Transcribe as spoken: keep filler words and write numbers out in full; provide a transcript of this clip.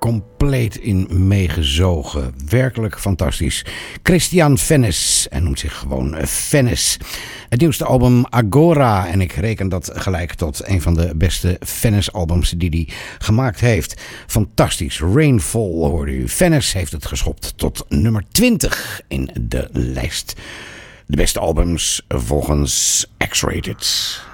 compleet in meegezogen. Werkelijk fantastisch. Christian Vennis, hij noemt zich gewoon Vennis. Het nieuwste album Agora, en ik reken dat gelijk tot een van de beste Vennis-albums die hij gemaakt heeft. Fantastisch. Rainfall hoorde u. Vennis heeft het geschopt tot nummer twintig in de lijst. De beste albums volgens X-Rated.